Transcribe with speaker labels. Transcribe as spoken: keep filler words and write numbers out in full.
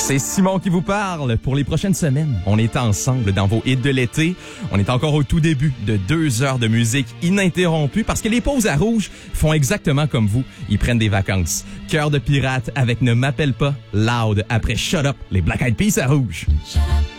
Speaker 1: C'est Simon qui vous parle. Pour les prochaines semaines, on est ensemble dans vos hits de l'été. On est encore au tout début de deux heures de musique ininterrompue parce que les pauses à rouge font exactement comme vous. Ils prennent des vacances. Cœur de pirate avec Ne m'appelle pas, Loud après Shut Up, les Black Eyed Peas à rouge.